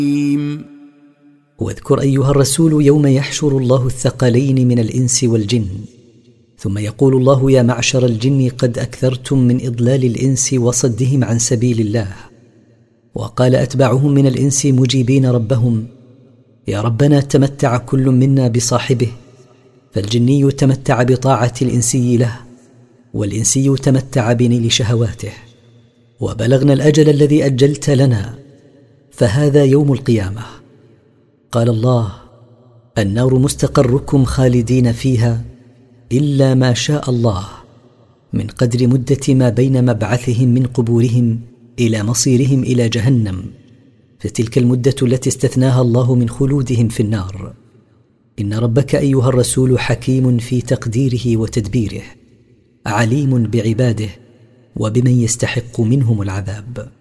واذكر أيها الرسول يوم يحشر الله الثقلين من الإنس والجن، ثم يقول الله: يا معشر الجن قد أكثرتم من إضلال الإنس وصدهم عن سبيل الله. وقال أتباعهم من الإنس مجيبين ربهم: يا ربنا تمتع كل منا بصاحبه، فالجني تمتع بطاعة الإنسي له، والإنسي تمتع بنيل شهواته، وبلغنا الأجل الذي أجلت لنا، فهذا يوم القيامة. قال الله: النار مستقركم خالدين فيها إلا ما شاء الله، من قدر مدة ما بين مبعثهم من قبورهم إلى مصيرهم إلى جهنم، فتلك المدة التي استثناها الله من خلودهم في النار. إن ربك أيها الرسول حكيم في تقديره وتدبيره، عليم بعباده وبمن يستحق منهم العذاب.